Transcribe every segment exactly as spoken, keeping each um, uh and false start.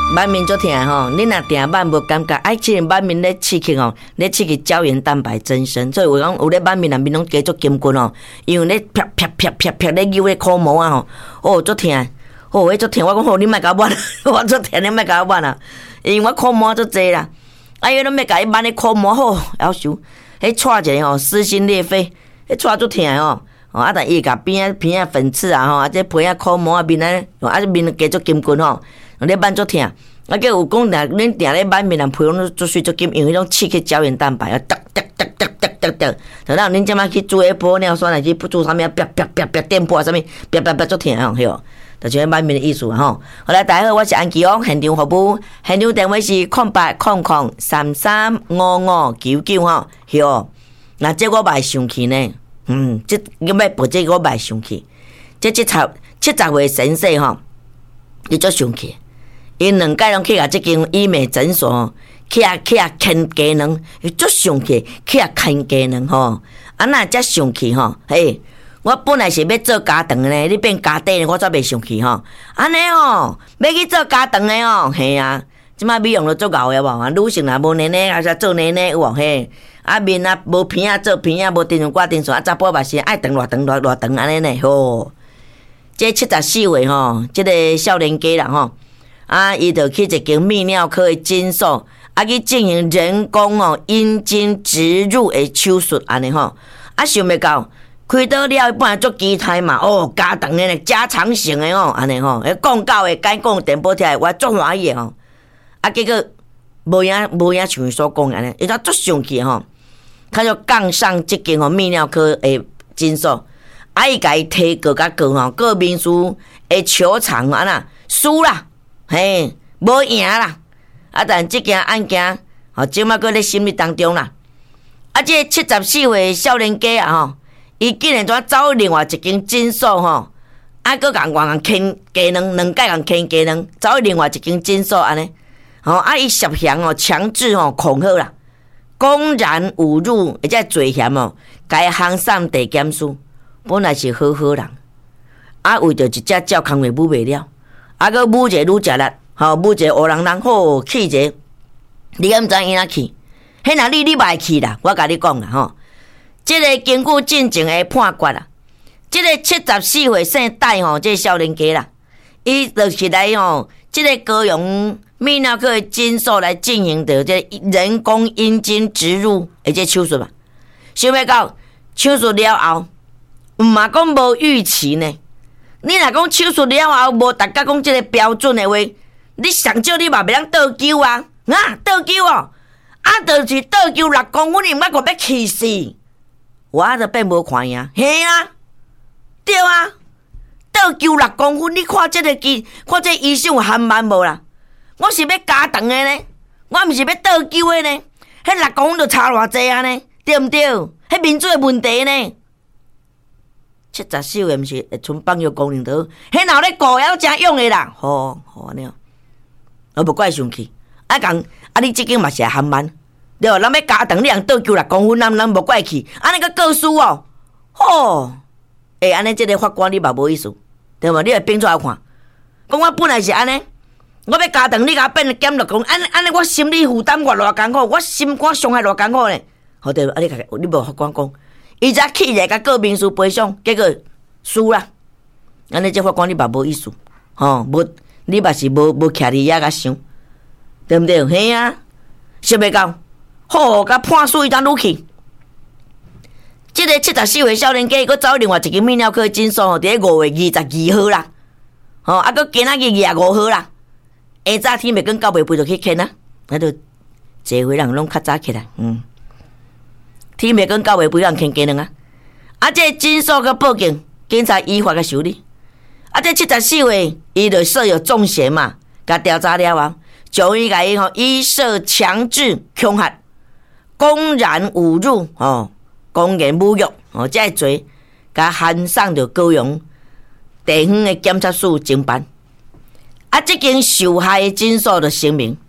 满面足痛吼，你若定满无感觉，哎，即个满面咧刺激吼，咧刺激胶原蛋白增生，所以有讲有咧满面内面拢加足筋骨吼，因为咧啪啪啪啪啪咧揪咧口毛啊吼，哦足痛，哦迄足痛，我讲吼你莫甲我挽，我足痛你莫甲我挽啊，因为我口毛足济啦，啊伊拢要甲伊挽咧口毛吼，夭寿，迄踹一下吼撕心裂肺，迄踹足痛吼。哦，啊！但伊甲边仔片仔粉刺啊，吼，啊，这皮仔口毛啊，面咧，啊，这面加足筋骨吼，咧挽足痛。啊，计有讲，若恁定咧挽面，人皮拢足水足紧，因为迄种刺激胶原蛋白啊，哒哒哒哒哒哒哒。等到恁即摆去做迄玻尿酸来去做啥物啊？啪啪啪啪电波啊，啥物？啪啪啪足痛吼，吼。就是迄挽面的意思吼。好来，大家好，我是安琪翁，现场服务，现场电话是空八空空三三五五九九吼，吼。那这我袂生气呢。嗯，即要要报这我袂生气，这七十七十岁先生吼，伊足生气，因两届拢去甲即间医美诊所去啊去啊牵鸡卵，伊足生气，去啊牵鸡卵吼，啊那遮生气吼，嘿，我本来是要做家长的呢，你变家底我则袂生气吼，安尼吼，要去做家长的哦，嘿啊，即摆美容都足牛的无，啊，女性若无奶奶，还是做奶奶有无嘿？啊面啊无片啊做片啊无电视挂电视啊查甫嘛是爱长偌长偌偌长安尼呢吼。这七十四岁吼，这个少年家啦吼，啊伊就去一间泌尿科的诊所，啊去进行人工哦阴茎植入的手术安尼吼。啊想袂到开刀了，本来做期待嘛，哦加长的呢，加长型的哦安尼吼，迄广告的改讲电波听，我足欢喜吼。啊结果无影无影像伊所讲安尼，伊他足生气吼。他就杠上这间吼泌尿科的诊所，啊伊甲伊提告甲告吼，告民事的求偿安那输啦，嘿，无赢啦，啊但这件案件吼，即马搁咧审理当中啦，啊这七十四岁少年家啊吼，伊竟然怎走另外一间诊所吼，啊搁共外人牵鸡卵，两届共牵鸡卵，走另外一间诊所安尼，吼啊伊涉嫌哦强制吼恐吓啦。公然侮辱，而且罪嫌哦，该行上地检署，本来是好好人，啊为着一只鸟空话舞袂了，啊搁舞一个愈食力，吼舞一个乌人人，吼气一个，你敢毋知伊哪气？迄若你你袂气啦，我甲你讲啦吼，即、這个根据进前的判决啦，即、這個七十四岁姓戴吼，即、這個少年家啦，伊就是来吼，即、這個高雄。泌尿科的诊所来进行的这人工阴茎植入的这手术嘛，想要到手术了后，毋嘛讲无预期呢？你若讲手术了后无大家讲这个标准的话，你上少你嘛袂当倒灸啊？啊，倒灸哦，啊，就是倒灸六公分，你毋捌讲要气死，我就变无看赢，嘿啊，对啊，倒灸六公分，你看这个机，看这个医生有含慢无啦？我是要加长的呢，我毋是要倒灸的呢。迄六公分就差偌济啊呢，对毋对？迄民主的问题呢？七十四岁毋是会剩放药功能刀，迄闹咧狗要真用的啦，吼吼安尼，我无怪生气。啊讲啊，你即间嘛是含慢，对无？咱要加长，你人倒灸六公分，咱咱无怪气。安尼个告诉哦，吼，诶，安尼即个法官你嘛无意思，对无？你会变出来看，讲我本来是安尼。我要加长，你甲变减六公分，安安尼我心理负担我偌艰苦，我心肝伤害偌艰苦呢？好对，啊你你无法官讲，伊才气来甲告民事赔偿，结果输啦。安尼这法官你嘛无意思，吼、哦，无你嘛是无无徛伫遐甲想，对毋对？嘿啊，想袂到，好甲判输伊当愈气。即、這个七十四岁少年家，佮走另外一间泌尿科诊所，伫咧五月二十二號啦，吼、哦，啊，佮今仔日廿五號啦。下早天袂跟到袂肥就去牵啊，那就坐回人拢较早起来，嗯，天袂跟到袂肥人牵鸡卵啊，啊，这诊所个报警，警察依法个受理，啊，这七十四岁伊就设有重嫌嘛，甲调查了啊，就伊甲伊吼依涉强制恐吓、公然侮辱哦、公然侮辱哦，这罪甲函送着高雄地方的检察署侦办。啊！这间受害的诊所的声明，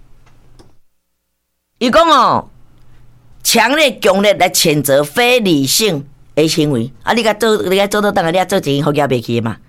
伊讲哦，强烈强烈来谴责非理性的行为。啊！你甲做，你甲做到当下，你啊做钱好业袂去嘛？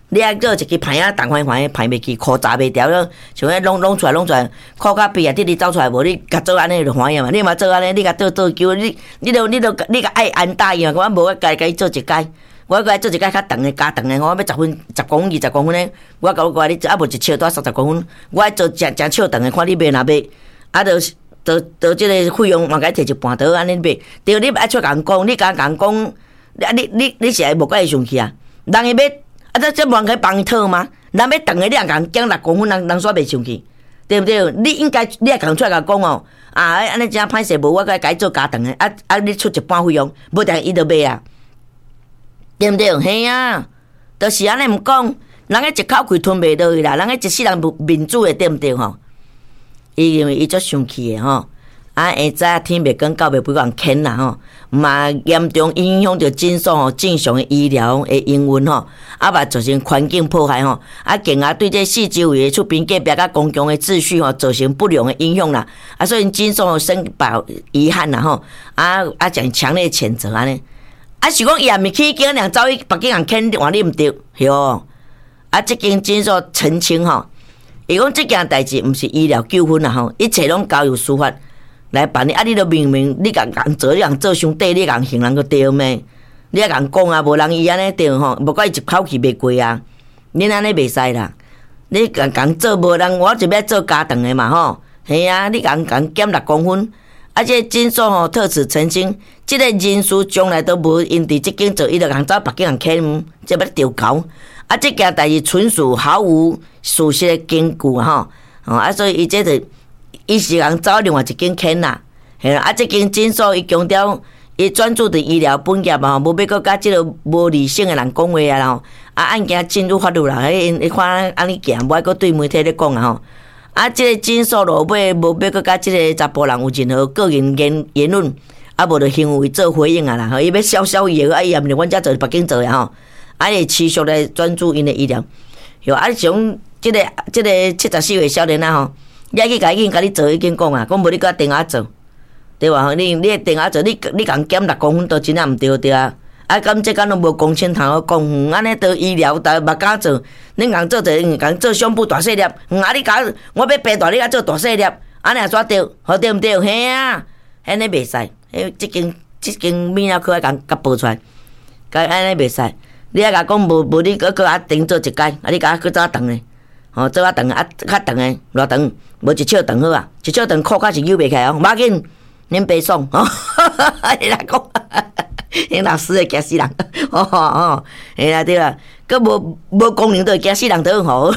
你啊做一支牌啊，重款款牌袂去，裤扎袂掉了，像迄拢拢出来拢出来，裤甲边啊，直直走出来无？你甲做安尼就欢喜嘛？你嘛做安尼，你甲做做球，你你都你都你甲爱安答应，我无我家家做一届，我家做一届较长的加长的，我要十分十公分二十公分的，我甲我讲你啊无一笑带三十公分，我爱做正正笑长的，看你卖若卖，啊就就就即个费用嘛，该摕一半刀安尼卖，对，你爱出甲人讲，你甲人讲，啊你你你是会无甲伊生气啊？人会要。啊！这这人可以帮伊讨吗？人要长的，你也共减六公分，人人煞袂生气，对不对？你应该你也共出来甲讲哦，啊！安尼真歹势，无我该改做加长的，啊啊！你出一半费用，无定伊就卖啊，对不对？嘿啊，就是安尼毋讲，人个一口气吞袂落去啦，人个一世人民主的，对不对吼？伊因为伊足生气的吼。啊，下早天袂光到袂几人牵啦吼，嘛严重影响着诊所吼正常的医疗的营运吼，啊嘛造成环境破坏吼，啊进而对这四周围的厝边隔壁甲公共的秩序吼造成不良的影响啦，啊所以诊所深表遗憾啦吼，啊啊将强烈谴责安尼，啊是讲伊也毋去叫人走去别间人牵话你毋对，哟，啊即间诊所澄清吼，伊讲即件代志毋是医疗纠纷啦吼，一切拢交由司法。来办理啊！你都明明你共共做，你共做伤底，你共行人个对咩？你啊共讲啊，无人伊安尼对吼，无怪伊一口气袂过啊！恁安尼袂使啦！你共共做无人，我就要做加长的嘛吼，系啊！你共共减六公分，啊！这诊所吼特此澄清，即、这个人事将来都无因伫即间做，伊就共走别间人牵，即要调高。啊！即件代志纯属毫无事实的根据吼，哦啊！所以伊这就。伊是人走另外一间牵啦，嘿啦，啊，这间诊所伊强调，伊专注伫医疗本业嘛，无要搁甲即个无理性的人讲话啊吼，啊，案件进入法律啦，迄伊看安尼行，无爱搁对媒体咧讲啊吼，啊，即个诊所落尾无要搁甲即个查甫人有任何个人言言论，啊，无着行为做回应啊啦，吼，伊要消消伊个，啊，伊也毋是阮遮做，别间做呀吼，啊，伊持续来专注因的医疗，有啊，像即个即个七十四岁少年啊吼。你爱去甲伊甲你做，已经讲啊，讲无你甲电话做，对吧？你你电话做，你你共减六公分都真正毋对对啊！啊，咁这敢拢无公清通好讲，安尼都医疗，但目敢做，恁共做者，共做胸部大细粒，啊你甲我要变大，你甲做大细粒，安尼也煞对，好对毋对？嘿啊，安尼袂使，迄即间即间泌尿科爱共甲报出来，甲安尼袂使，你爱甲讲无无你搁搁啊顶做一届，啊你甲搁做啊长咧。哦，做啊长啊，较长诶，偌长，无一尺长好啊，一尺长裤较是扭袂起来哦，无要紧，恁白爽哦，你来讲，恁老师会惊死人，哦哦，嘿啦对啦，佮无无功能都会惊死人都好，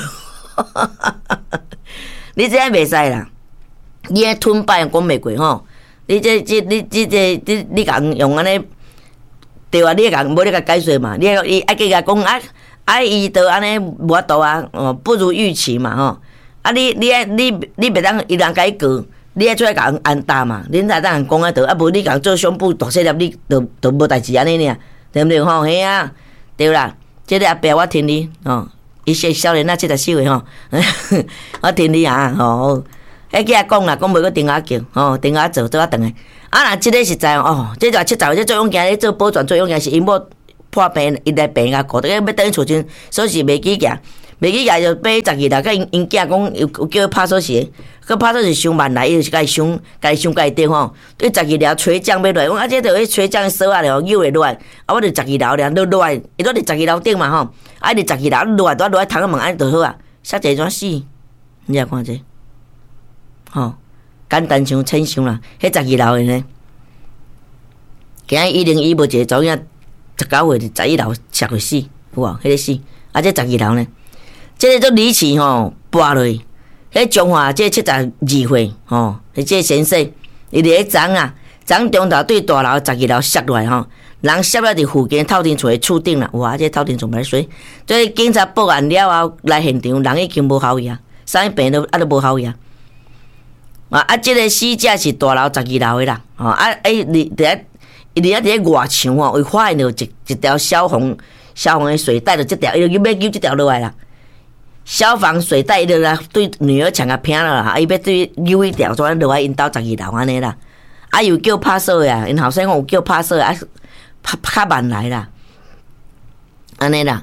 你这样袂使啦，你迄吞摆讲袂过吼，你这这你这这你你共用安尼，对啊，你共无你甲解说嘛，你伊爱去甲讲啊。啊，伊都安尼无法度啊，哦，不如预期嘛吼。啊，你你爱你你袂当伊人甲伊告，你爱出来甲人安答嘛。恁才当人讲啊，得啊，无你共做胸部大细粒，你都都无代志安尼尔，对毋对吼？嘿啊，对啦，即个阿伯我听你哦，伊是少年啊，七十四岁吼，我听你啊吼。迄个讲啦，讲袂个电话叫，吼，电话做做啊长诶。啊，若即个实在哦，即个七十岁，即做勇惊咧做保全，做勇惊是因某。破病，伊来病啊，顾得要等于厝前，锁匙袂记行，袂记行就买十二啦。甲因因囝讲有有叫伊拍锁匙，佮拍锁匙伤慢来，伊就是甲伊伤，甲伊伤甲伊顶吼。对十二条吹浆要落，我啊这着迄吹浆的锁啊了，扭会落来，啊我着十二条了，落落来，伊落伫十二条顶嘛吼，啊伫十二条落来，落落来窗仔门安尼就好啊，煞济怎死？你也看者，吼，简单像轻伤啦，迄十二条的呢，今日一零一无一个走影。十九岁十一楼摔去死，有无？迄个死，啊，这十二楼呢？这个都离奇吼，跋落去。迄中华这七十二岁吼，迄这先生，伊伫迄昨啊，昨中昼对大楼十二楼摔落来吼，人摔了伫附近透天厝的厝顶啦。哇，这透天厝歹水。所以警察报案了后来现场，人已经无效伊啊，啥物病都啊都无效伊啊。啊啊，这个死者是大楼十二楼的啦，吼啊诶，你伫遐。伊伫遐伫咧外墙哦，为发现着一一条消防消防的水带，着即条，伊就要揪即条落来啦。消防水带伊就来对女儿抢啊拼了啦，啊伊要对揪迄条，怎落来因兜十二楼安尼啦。啊又叫拍摄呀，因后生讲有叫拍摄啊，拍较慢来啦，安尼啦。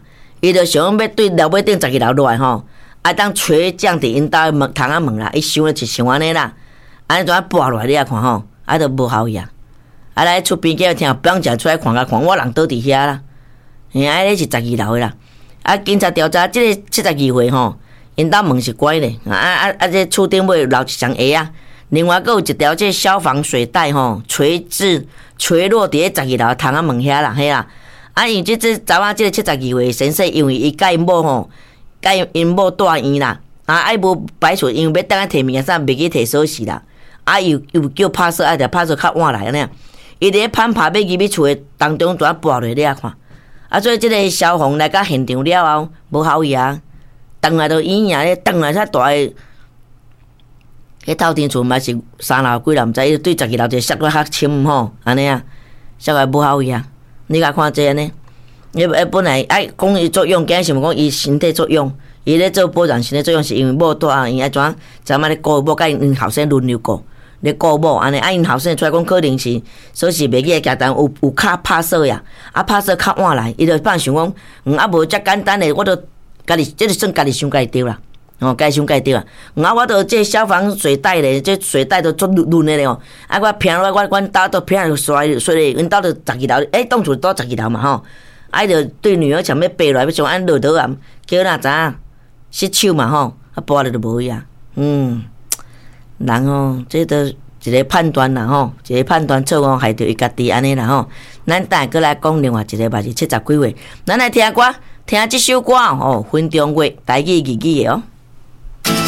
伊就想要对楼尾顶十二楼落来吼，啊当垂降伫因兜门窗仔门啦，伊想咧就想安尼啦，安尼怎啊跋落来你啊看吼，啊都无效呀，啊来厝边叫听，不用食出来看甲看，我人倒伫遐啦，嘿，啊咧是十二楼的啦，啊警察调查即个七十二岁吼，因兜门是关的，啊啊啊这厝顶尾留一双鞋啊，另外佫有一条即消防水带吼，垂至垂落伫咧十二楼窗仔门遐啦，嘿啦。啊，因即即查某即个七十二岁先生，因为伊甲因某吼，甲因某住院啦，啊，爱无摆厝，因为要等下摕物件啥，袂记摕锁匙啦，啊，又又叫拍锁，啊，着拍锁较晚来安尼，伊伫咧攀爬要入去厝的当中，怎啊跋落你啊看，啊，所以即个消防来到现场了后，无效伊啊，转来都医院咧，转来遐大个，迄透天厝嘛是三楼几楼毋知，伊对十二楼就摔到较深吼，安尼啊，摔来无效伊啊。你甲看这呢？伊本来爱讲伊作用，惊想讲伊身体作用，伊咧做保障身体作用，是因为某带啊，因爱怎怎啊咧顾某，甲因后生轮流顾，咧顾某安尼，啊因后生出来讲可能是锁匙袂记加单有有卡拍锁呀，啊拍锁较晚来，伊就放想讲，嗯啊无遮简单诶，我都家己即个算家己想家己对啦。哦，该想该对啊！啊，我都这消防水带咧，这水带都做润润的咧哦。啊，我平我我阮兜都平就摔摔咧，阮兜都十二楼，诶，当厝到十二楼嘛吼。啊，就对女儿想要爬落来，要想按落倒啊，叫哪知影失手嘛吼，啊，跋了就无去啊。嗯，人哦，这都一个判断啦吼，一个判断错误害着伊家己安尼啦吼。咱等下过来讲另外一个嘛是七十几岁，咱来听歌，听即首歌哦，分中月台语日语的哦。